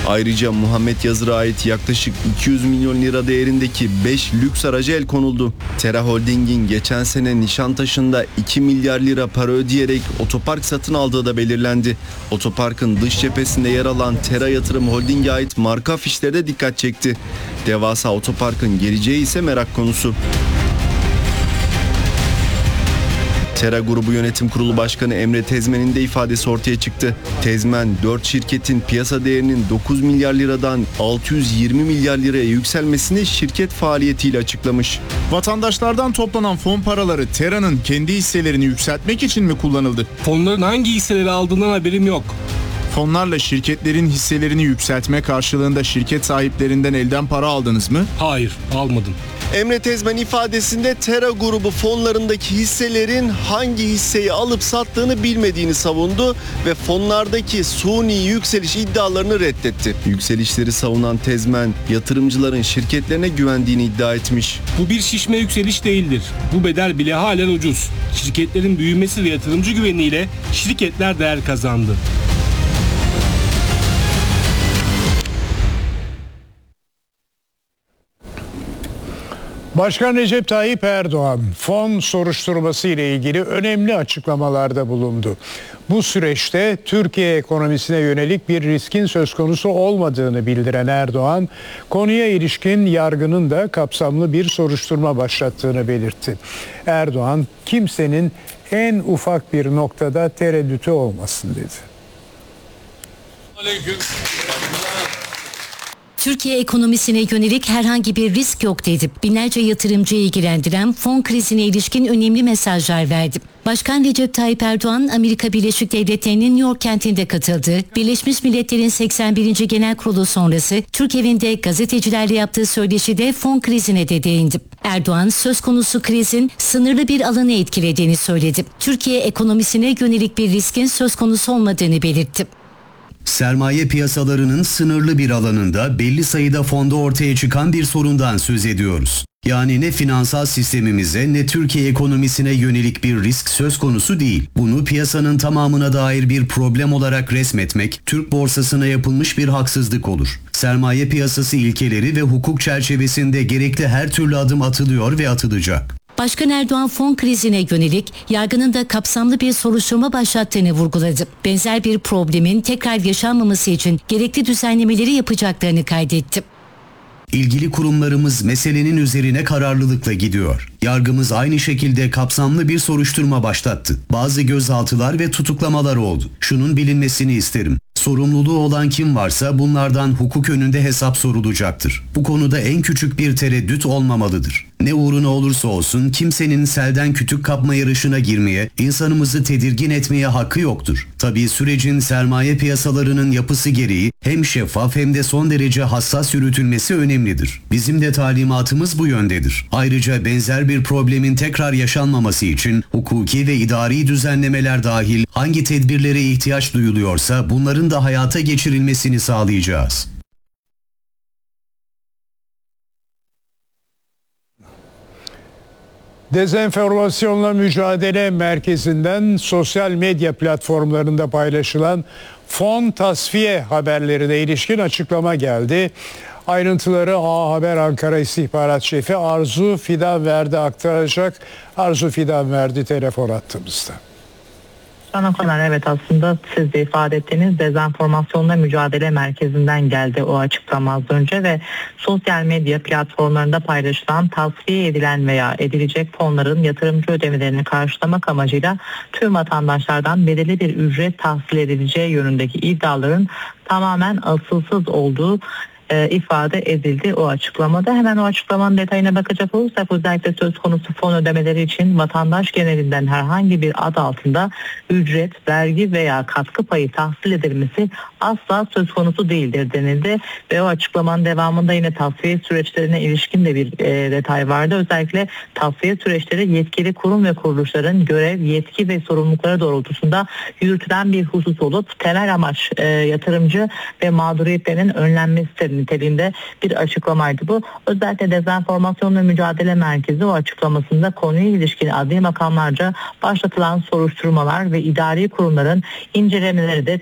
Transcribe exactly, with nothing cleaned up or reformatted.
Ayrıca Muhammed Yazır'a ait yaklaşık iki yüz milyon lira değerindeki beş lüks araca el konuldu. Tera Holding'in geçen sene Nişantaşı'nda iki milyar lira para ödeyerek otopark satın aldığı da belirlendi. Otoparkın dış cephesinde yer alan Tera Yatırım Holding'e ait marka afişleri de dikkat çekti. Devasa otoparkın geleceği ise merak konusu. Tera Grubu Yönetim Kurulu Başkanı Emre Tezmen'in de ifadesi ortaya çıktı. Tezmen, dört şirketin piyasa değerinin dokuz milyar liradan altı yüz yirmi milyar liraya yükselmesini şirket faaliyetiyle açıklamış. Vatandaşlardan toplanan fon paraları Tera'nın kendi hisselerini yükseltmek için mi kullanıldı? Fonların hangi hisseleri aldığından haberim yok. Fonlarla şirketlerin hisselerini yükseltme karşılığında şirket sahiplerinden elden para aldınız mı? Hayır, almadım. Emre Tezmen ifadesinde Tera Grubu fonlarındaki hisselerin hangi hisseyi alıp sattığını bilmediğini savundu ve fonlardaki suni yükseliş iddialarını reddetti. Yükselişleri savunan Tezmen, yatırımcıların şirketlerine güvendiğini iddia etmiş. Bu bir şişme yükseliş değildir. Bu bedel bile halen ucuz. Şirketlerin büyümesi ve yatırımcı güveniyle şirketler değer kazandı. Başkan Recep Tayyip Erdoğan fon soruşturması ile ilgili önemli açıklamalarda bulundu. Bu süreçte Türkiye ekonomisine yönelik bir riskin söz konusu olmadığını bildiren Erdoğan, konuya ilişkin yargının da kapsamlı bir soruşturma başlattığını belirtti. Erdoğan, kimsenin en ufak bir noktada tereddütü olmasın dedi. Aleyküm. Türkiye ekonomisine yönelik herhangi bir risk yok dedi. Binlerce yatırımcıyı ilgilendiren fon krizine ilişkin önemli mesajlar verdi. Başkan Recep Tayyip Erdoğan, Amerika Birleşik Devletleri'nin New York kentinde katıldığı Birleşmiş Milletler'in seksen birinci Genel Kurulu sonrası Türk evinde gazetecilerle yaptığı söyleşide fon krizine de değindi. Erdoğan, söz konusu krizin sınırlı bir alanı etkilediğini söyledi. Türkiye ekonomisine yönelik bir riskin söz konusu olmadığını belirtti. Sermaye piyasalarının sınırlı bir alanında belli sayıda fonda ortaya çıkan bir sorundan söz ediyoruz. Yani ne finansal sistemimize ne Türkiye ekonomisine yönelik bir risk söz konusu değil. Bunu piyasanın tamamına dair bir problem olarak resmetmek, Türk borsasına yapılmış bir haksızlık olur. Sermaye piyasası ilkeleri ve hukuk çerçevesinde gerekli her türlü adım atılıyor ve atılacak. Başkan Erdoğan fon krizine yönelik yargının da kapsamlı bir soruşturma başlattığını vurguladı. Benzer bir problemin tekrar yaşanmaması için gerekli düzenlemeleri yapacaklarını kaydetti. İlgili kurumlarımız meselenin üzerine kararlılıkla gidiyor. Yargımız aynı şekilde kapsamlı bir soruşturma başlattı. Bazı gözaltılar ve tutuklamalar oldu. Şunun bilinmesini isterim. Sorumluluğu olan kim varsa bunlardan hukuk önünde hesap sorulacaktır. Bu konuda en küçük bir tereddüt olmamalıdır. Ne uğruna olursa olsun kimsenin selden kütük kapma yarışına girmeye, insanımızı tedirgin etmeye hakkı yoktur. Tabii sürecin sermaye piyasalarının yapısı gereği hem şeffaf hem de son derece hassas yürütülmesi önemlidir. Bizim de talimatımız bu yöndedir. Ayrıca benzer bir problemin tekrar yaşanmaması için hukuki ve idari düzenlemeler dahil hangi tedbirlere ihtiyaç duyuluyorsa bunların da hayata geçirilmesini sağlayacağız. Dezenformasyonla Mücadele Merkezi'nden sosyal medya platformlarında paylaşılan fon tasfiye haberlerine ilişkin açıklama geldi. Ayrıntıları A Haber Ankara İstihbarat Şefi Arzu Fidanverdi aktaracak. Arzu Fidanverdi telefon attığımızda. Ana kadar evet, aslında siz de ifade ettiğiniz Dezenformasyonla Mücadele Merkezi'nden geldi o açıklama az önce ve sosyal medya platformlarında paylaşılan tasfiye edilen veya edilecek fonların yatırımcı ödemelerini karşılamak amacıyla tüm vatandaşlardan belirli bir ücret tahsil edileceği yönündeki iddiaların tamamen asılsız olduğu E, ifade edildi o açıklamada. Hemen o açıklamanın detayına bakacak olursak özellikle söz konusu fon ödemeleri için vatandaş genelinden herhangi bir ad altında ücret, vergi veya katkı payı tahsil edilmesi asla söz konusu değildir denildi ve o açıklamanın devamında yine tasfiye süreçlerine ilişkin de bir e, detay vardı. Özellikle tasfiye süreçleri yetkili kurum ve kuruluşların görev, yetki ve sorumlulukları doğrultusunda yürütülen bir husus olup temel amaç e, yatırımcı ve mağduriyetlerinin önlenmesidir niteliğinde bir açıklamaydı bu. Özellikle Dezenformasyonla Mücadele Merkezi o açıklamasında konuya ilişkin adli makamlarca başlatılan soruşturmalar ve idari kurumların incelemeleri de